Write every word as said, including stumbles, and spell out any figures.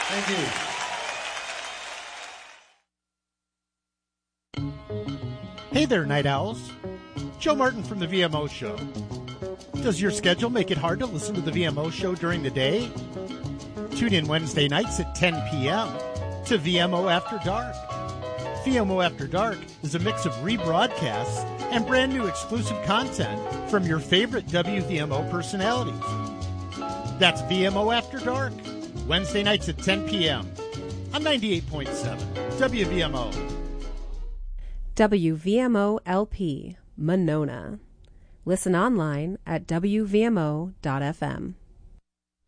Thank you. Hey there, Night Owls. Joe Martin from the V M O Show. Does your schedule make it hard to listen to the V M O Show during the day? Tune in Wednesday nights at ten p.m. to V M O After Dark. V M O After Dark is a mix of rebroadcasts and brand new exclusive content from your favorite W V M O personalities. That's V M O After Dark, Wednesday nights at ten p.m. on ninety-eight point seven W V M O. W V M O L P, Monona. Listen online at W V M O dot F M.